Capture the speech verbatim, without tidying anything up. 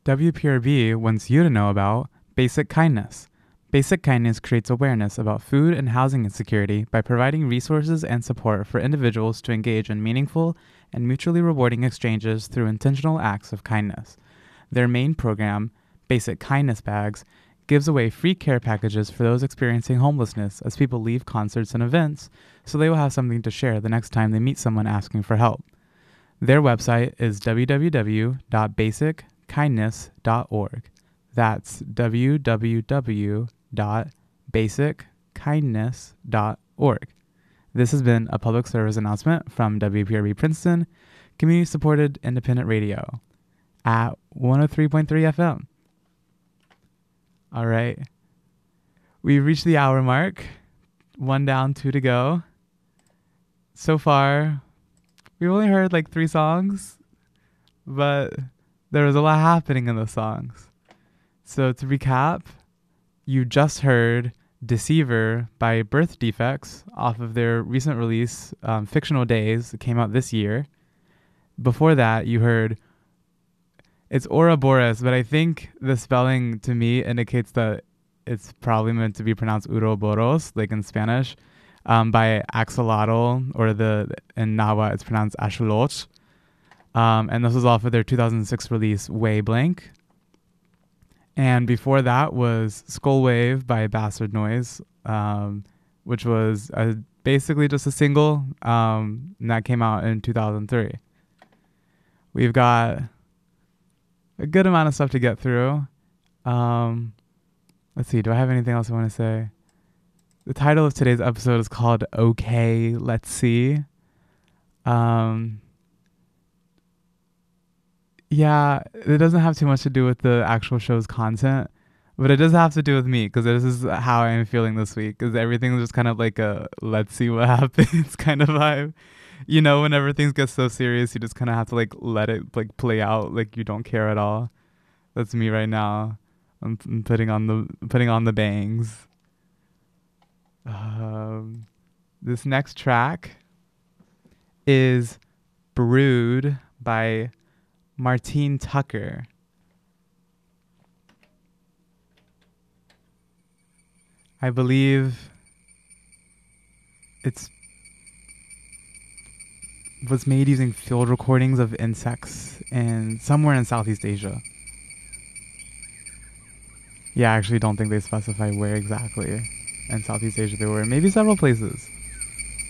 W P R B wants you to know about Basic Kindness. Basic Kindness creates awareness about food and housing insecurity by providing resources and support for individuals to engage in meaningful and mutually rewarding exchanges through intentional acts of kindness. Their main program, Basic Kindness Bags, gives away free care packages for those experiencing homelessness as people leave concerts and events, so they will have something to share the next time they meet someone asking for help. Their website is w w w dot basic kindness dot org. That's w w w dot basic kindness dot org. This has been a public service announcement from W P R B Princeton, community-supported independent radio at one oh three point three F M. All right. We've reached the hour mark. One down, two to go. So far, we've only heard like three songs, but there was a lot happening in those songs. So to recap, you just heard Deceiver by Birth Defects off of their recent release, um, Fictional Days. It came out this year. Before that, you heard, it's Ouroboros, but I think the spelling to me indicates that it's probably meant to be pronounced Ouroboros, like in Spanish, um, by Axolotl, or the in Nahuatl it's pronounced Axolotl. Um, and this was off of their two thousand six release, Way Blank. And before that was Skull Wave by Bastard Noise, um, which was a, basically just a single, um, and that came out in two thousand three. We've got a good amount of stuff to get through. Um, let's see, do I have anything else I want to say? The title of today's episode is called Okay, Let's See. Um... Yeah, it doesn't have too much to do with the actual show's content, but it does have to do with me, because this is how I'm feeling this week, because everything's just kind of like a let's see what happens kind of vibe. You know, whenever things get so serious, you just kind of have to like let it like play out, like you don't care at all. That's me right now. I'm, I'm putting on the putting on the bangs. Um, this next track is Brood by Martine Tucker. I believe it's was made using field recordings of insects in somewhere in Southeast Asia. Yeah, I actually don't think they specify where exactly in Southeast Asia they were. Maybe several places.